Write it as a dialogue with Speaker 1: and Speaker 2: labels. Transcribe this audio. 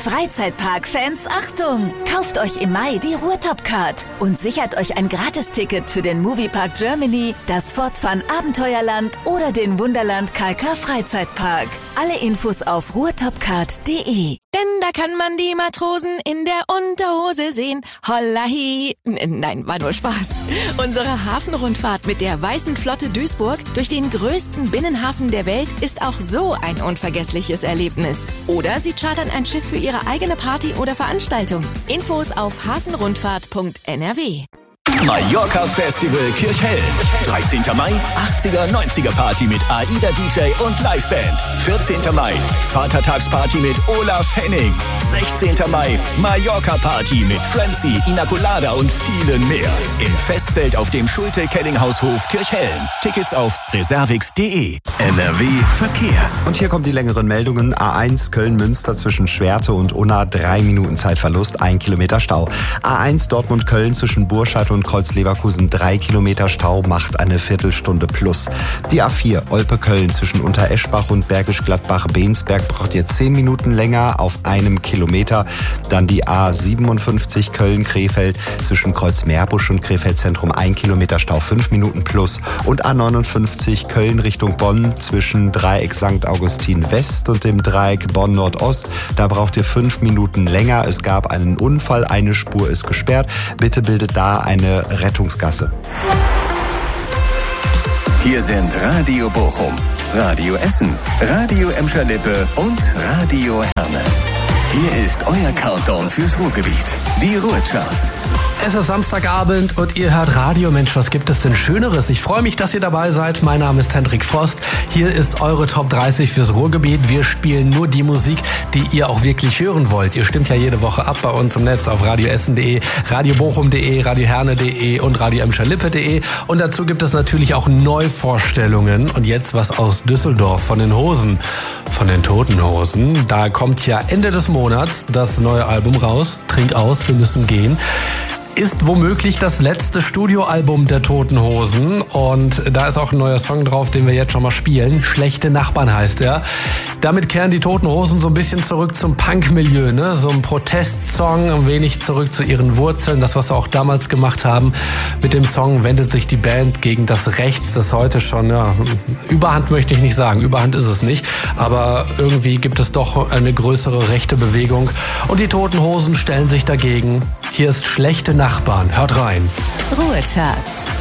Speaker 1: Freizeitpark-Fans, Achtung! Kauft euch im Mai die Ruhrtop-Card und sichert euch ein Gratisticket für den Moviepark Germany, das Fortfun Abenteuerland oder den Wunderland KK Freizeitpark. Alle Infos auf ruhrtopcard.de.
Speaker 2: Denn da kann man die Matrosen in der Unterhose sehen. Hollahi! Nein, war nur Spaß. Unsere Hafenrundfahrt mit der Weißen Flotte Duisburg durch den größten Binnenhafen der Welt ist auch so ein unvergessliches Erlebnis. Oder Sie chartern ein Schiff für Ihre eigene Party oder Veranstaltung. Infos auf hafenrundfahrt.nrw.
Speaker 3: Mallorca Festival Kirchhellen. 13. Mai, 80er, 90er Party mit AIDA DJ und Liveband. 14. Mai, Vatertagsparty mit Olaf Henning. 16. Mai, Mallorca Party mit Francie, Inacolada und vielen mehr. Im Festzelt auf dem Schulte-Kellinghaus-Hof Kirchhellen. Tickets auf reservix.de. NRW Verkehr.
Speaker 4: Und hier kommen die längeren Meldungen. A1 Köln-Münster zwischen Schwerte und Unna, 3 Minuten Zeitverlust, 1 Kilometer Stau. A1 Dortmund-Köln zwischen Burscheid und Kreuz-Leverkusen, 3 Kilometer Stau, macht eine Viertelstunde plus. Die A4 Olpe-Köln zwischen Untereschbach und Bergisch Gladbach-Bensberg braucht ihr 10 Minuten länger auf 1 Kilometer. Dann die A57 Köln-Krefeld zwischen Kreuz-Meerbusch und Krefeld Zentrum, 1 Kilometer Stau, 5 Minuten plus. Und A59 Köln Richtung Bonn zwischen Dreieck St. Augustin West und dem Dreieck Bonn Nordost. Da braucht ihr 5 Minuten länger. Es gab einen Unfall, eine Spur ist gesperrt. Bitte bildet da eine Rettungsgasse.
Speaker 3: Hier sind Radio Bochum, Radio Essen, Radio Emscher-Lippe und Radio Herne. Hier ist euer Countdown fürs Ruhrgebiet. Die Ruhrcharts.
Speaker 5: Es ist Samstagabend und ihr hört Radio. Mensch, was gibt es denn Schöneres? Ich freue mich, dass ihr dabei seid. Mein Name ist Hendrik Frost. Hier ist eure Top 30 fürs Ruhrgebiet. Wir spielen nur die Musik, die ihr auch wirklich hören wollt. Ihr stimmt ja jede Woche ab bei uns im Netz auf radioessen.de, radiobochum.de, radioherne.de und radioemscherlippe.de. Und dazu gibt es natürlich auch Neuvorstellungen. Und jetzt was aus Düsseldorf von den Hosen, von den Toten Hosen. Da kommt ja Ende des Monats das neue Album raus. Trink aus, wir müssen gehen. Ist womöglich das letzte Studioalbum der Toten Hosen und da ist auch ein neuer Song drauf, den wir jetzt schon mal spielen. Schlechte Nachbarn heißt er. Damit kehren die Toten Hosen so ein bisschen zurück zum Punk-Milieu, ne? So ein Protestsong, ein wenig zurück zu ihren Wurzeln, das, was sie auch damals gemacht haben. Mit dem Song wendet sich die Band gegen das Rechts, das heute schon, ja, Überhand möchte ich nicht sagen, Überhand ist es nicht, aber irgendwie gibt es doch eine größere rechte Bewegung und die Toten Hosen stellen sich dagegen. Hier ist Schlechte Nachbarn. Hört rein.
Speaker 1: Ruhrcharts.